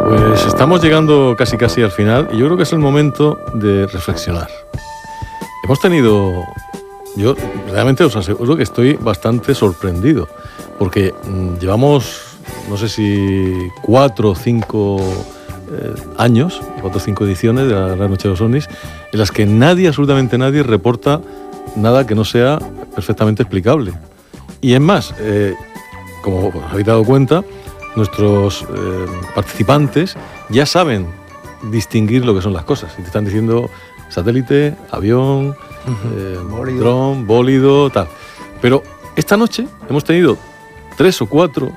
Pues estamos llegando casi al final y yo creo que es el momento de reflexionar. Hemos tenido... Yo realmente os aseguro que estoy bastante sorprendido, porque llevamos, no sé si 4 o 5 años, 4 o 5 ediciones de la Noche de los OVNIs, en las que absolutamente nadie, reporta nada que no sea perfectamente explicable. Y es más, como os habéis dado cuenta, nuestros participantes ya saben distinguir lo que son las cosas. Y te están diciendo satélite, avión, dron, bólido, tal. Pero esta noche hemos tenido 3 o 4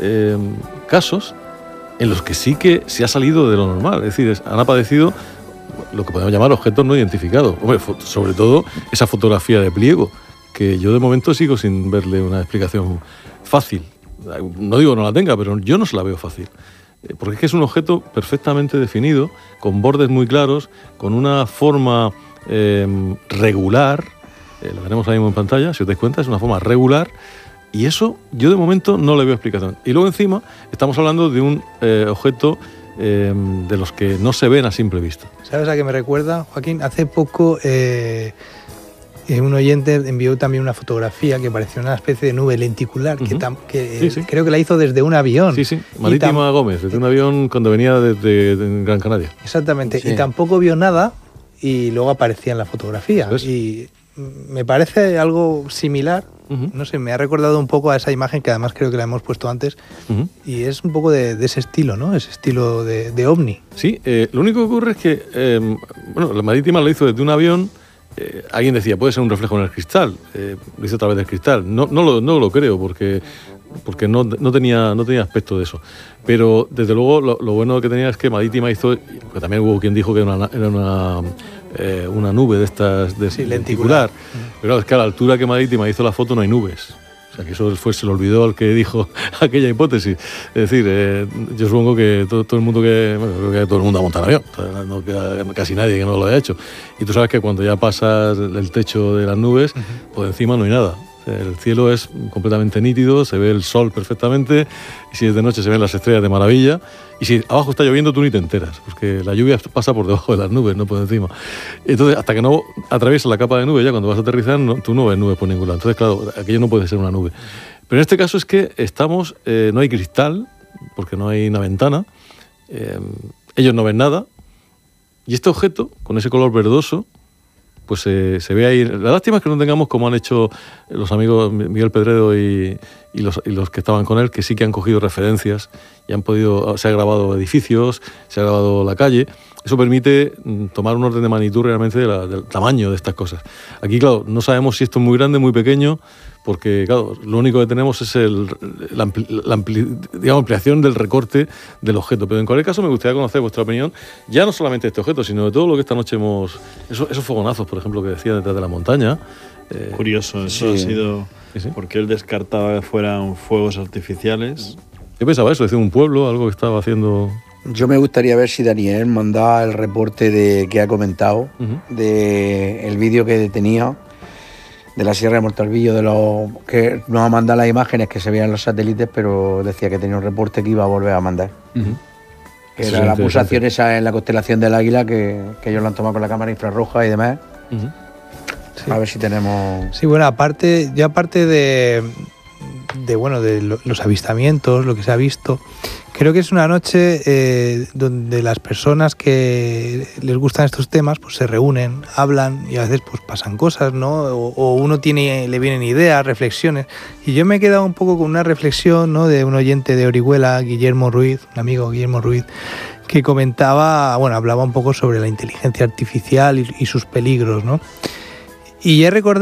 casos en los que sí que se ha salido de lo normal. Es decir, han aparecido lo que podemos llamar objetos no identificados. Hombre, sobre todo esa fotografía de pliego, que yo de momento sigo sin verle una explicación fácil. No digo que no la tenga, pero yo no se la veo fácil. Porque es que es un objeto perfectamente definido, con bordes muy claros, con una forma regular. Lo tenemos ahí mismo en pantalla, si os dais cuenta, es una forma regular. Y eso yo de momento no le veo explicación. Y luego encima estamos hablando de un objeto de los que no se ven a simple vista. ¿Sabes a qué me recuerda, Joaquín? Hace poco un oyente envió también una fotografía que parecía una especie de nube lenticular, que sí. Creo que la hizo desde un avión. Sí, Marítima Gómez, desde un avión cuando venía desde Gran Canaria. Exactamente, sí. Y tampoco vio nada y luego aparecía en la fotografía. ¿Ves? Y me parece algo similar. No sé, me ha recordado un poco a esa imagen que además creo que la hemos puesto antes, y es un poco de ese estilo, ¿no? Ese estilo de ovni. Sí, lo único que ocurre es que, la Marítima lo hizo desde un avión. Alguien decía, puede ser un reflejo en el cristal, lo hizo a través del cristal. No lo creo, porque no tenía aspecto de eso. Pero desde luego lo bueno que tenía es que Marítima hizo, porque también hubo quien dijo que era una nube de estas lenticular. Pero es que a la altura que Marítima hizo la foto no hay nubes. O sea, que eso se le olvidó al que dijo aquella hipótesis. Es decir, yo supongo que todo el mundo creo que todo el mundo ha montado avión. No queda casi nadie que no lo haya hecho. Y tú sabes que cuando ya pasas el techo de las nubes, pues encima no hay nada. El cielo es completamente nítido, se ve el sol perfectamente, y si es de noche se ven las estrellas de maravilla, y si abajo está lloviendo tú ni te enteras, porque la lluvia pasa por debajo de las nubes, no por encima. Entonces, hasta que no atraviesas la capa de nube, ya cuando vas a aterrizar, tú no ves nubes por ningún lado. Entonces, claro, aquello no puede ser una nube. Pero en este caso es que no hay cristal, porque no hay una ventana, ellos no ven nada, y este objeto, con ese color verdoso, pues se ve ahí. La lástima es que no tengamos, como han hecho los amigos Miguel Pedredo y los que estaban con él, que sí que han cogido referencias y se ha grabado edificios, se ha grabado la calle. Eso permite tomar un orden de magnitud realmente del tamaño de estas cosas. Aquí, claro, no sabemos si esto es muy grande, muy pequeño, porque, claro, lo único que tenemos es la ampliación del recorte del objeto. Pero en cualquier caso me gustaría conocer vuestra opinión, ya no solamente de este objeto, sino de todo lo que esta noche esos fogonazos, por ejemplo, que decía detrás de la montaña. Curioso, eso ha sido... Sí. Porque él descartaba que fueran fuegos artificiales. Yo pensaba eso, decía un pueblo, algo que estaba haciendo... Yo me gustaría ver si Daniel mandaba el reporte que ha comentado, del vídeo que tenía de la Sierra de Mortalvillo, que nos ha mandado las imágenes que se veían en los satélites, pero decía que tenía un reporte que iba a volver a mandar. Que era la pulsación esa en la constelación del Águila, que ellos lo han tomado con la cámara infrarroja y demás. Sí. A ver si tenemos... Sí, bueno, aparte de los avistamientos, lo que se ha visto, creo que es una noche donde las personas que les gustan estos temas pues se reúnen, hablan y a veces pues pasan cosas, ¿no? O uno le vienen ideas, reflexiones. Y yo me he quedado un poco con una reflexión, ¿no?, de un oyente de Orihuela, Guillermo Ruiz, un amigo Guillermo Ruiz, que hablaba un poco sobre la inteligencia artificial y sus peligros, ¿no? Y he recordado